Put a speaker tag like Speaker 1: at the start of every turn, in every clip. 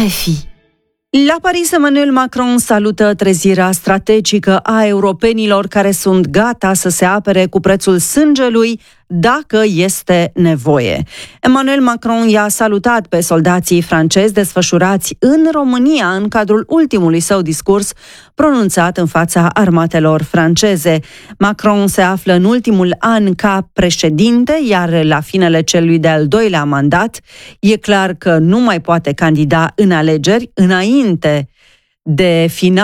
Speaker 1: RFI. La Paris, Emmanuel Macron salută trezirea strategică a europenilor care sunt gata să se apere cu prețul sângelui dacă este nevoie. Emmanuel Macron i-a salutat pe soldații francezi desfășurați în România în cadrul ultimului său discurs pronunțat în fața armatelor franceze. Macron se află în ultimul an ca președinte, iar la finele celui de-al doilea mandat e clar că nu mai poate candida în alegeri înainte de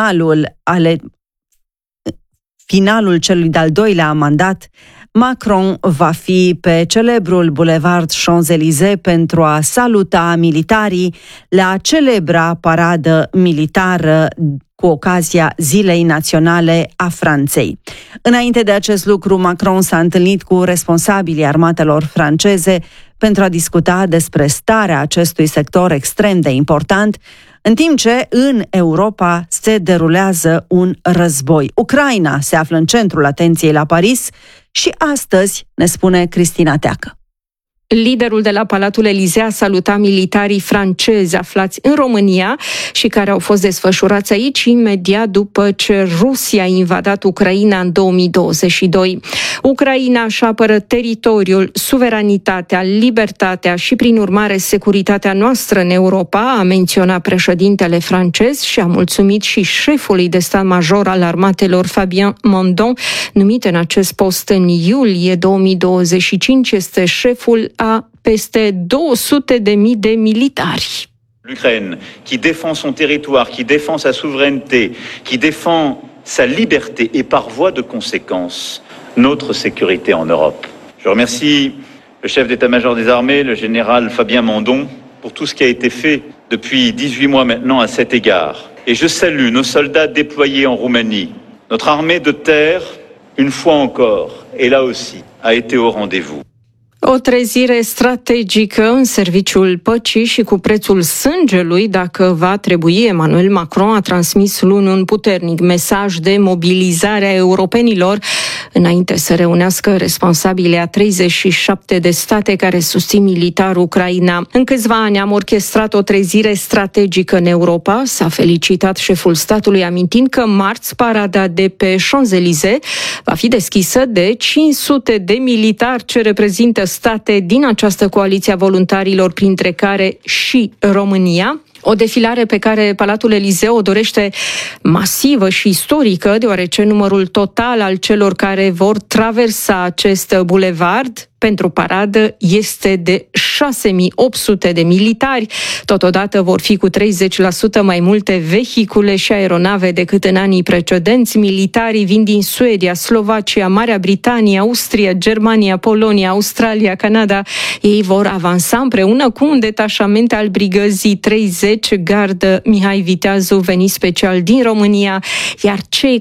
Speaker 1: finalul celui de-al doilea mandat. Macron va fi pe celebrul Boulevard Champs-Élysées pentru a saluta militarii la celebra paradă militară cu ocazia Zilei Naționale a Franței. Înainte de acest lucru, Macron s-a întâlnit cu responsabilii armatelor franceze pentru a discuta despre starea acestui sector extrem de important, în timp ce în Europa se derulează un război. Ucraina se află în centrul atenției la Paris și astăzi ne spune Cristina Teacă.
Speaker 2: Liderul de la Palatul Elysée a salutat militarii francezi aflați în România și care au fost desfășurați aici imediat după ce Rusia a invadat Ucraina în 2022. Ucraina își apără teritoriul, suveranitatea, libertatea și, prin urmare, securitatea noastră în Europa, a menționat președintele francez și a mulțumit și șefului de stat major al armatelor, Fabien Mandon, numit în acest post în iulie 2025, este șeful a peste 200.000 de militari.
Speaker 3: L'Ukraine, qui défend son territoire, qui défend sa souveraineté, qui défend sa liberté et par voie de conséquence, notre sécurité en Europe. Je remercie le chef d'état-major des armées, le général Fabien Mandon, pour tout ce qui a été fait depuis 18 mois maintenant à cet égard. Et je salue nos soldats déployés en Roumanie. Notre armée de terre, une fois encore, et là aussi, a été au rendez-vous.
Speaker 2: O trezire strategică în serviciul păcii și cu prețul sângelui dacă va trebui. Emmanuel Macron a transmis luni un puternic mesaj de mobilizare a europenilor înainte să reunească responsabilii a 37 de state care susțin militar Ucraina. În câțiva ani am orchestrat o trezire strategică în Europa, s-a felicitat șeful statului, amintind că marți parada de pe Champs-Élysées va fi deschisă de 500 de militari ce reprezintă state din această coaliție a voluntarilor, printre care și România. O defilare pe care Palatul Elysée o dorește masivă și istorică, deoarece numărul total al celor care vor traversa acest bulevard pentru paradă este de 6.800 de militari. Totodată vor fi cu 30% mai multe vehicule și aeronave decât în anii precedenți. Militarii vin din Suedia, Slovacia, Marea Britanie, Austria, Germania, Polonia, Australia, Canada. Ei vor avansa împreună cu un detașament al brigăzii 30, gardă Mihai Viteazu, venit special din România, iar cei